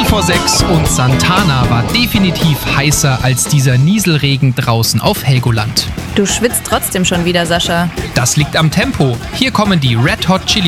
vor 6 und Santana war definitiv heißer als dieser Nieselregen draußen auf Helgoland. Du schwitzt trotzdem schon wieder, Sascha. Das liegt am Tempo. Hier kommen die Red Hot Chili